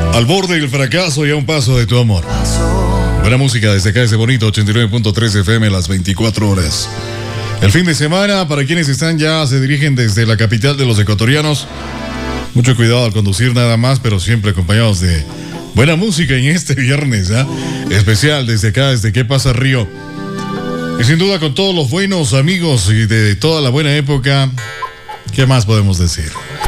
Al borde del fracaso y a un paso de tu amor. Buena música desde acá, desde Bonito, 89.3 FM, las 24 horas. El fin de semana, para quienes se dirigen desde la capital de los ecuatorianos. Mucho cuidado al conducir nada más, pero siempre acompañados de buena música en este viernes, especial desde acá, desde ¿Qué pasa Río? Y sin duda con todos los buenos amigos y de toda la buena época, ¿qué más podemos decir?